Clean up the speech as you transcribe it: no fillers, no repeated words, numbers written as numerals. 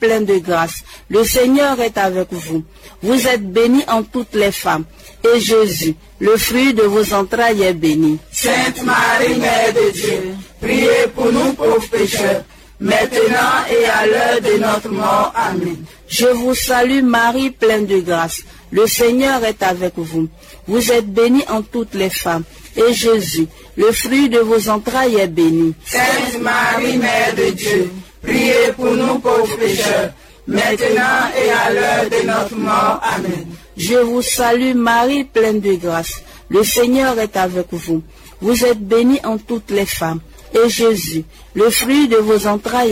pleine de grâce, le Seigneur est avec vous. Vous êtes bénie en toutes les femmes, et Jésus, le fruit de vos entrailles, est béni. Sainte Marie, Mère de Dieu, priez pour nous pauvres pécheurs, maintenant et à l'heure de notre mort. Amen. Je vous salue Marie, pleine de grâce, le Seigneur est avec vous. Vous êtes bénie en toutes les femmes, et Jésus, le fruit de vos entrailles, est béni. Sainte Marie, Mère de Dieu, priez pour nous pauvres pécheurs, maintenant et à l'heure de notre mort. Amen. Je vous salue Marie, pleine de grâce, le Seigneur est avec vous. Vous êtes bénie en toutes les femmes, et Jésus, le fruit de vos entrailles,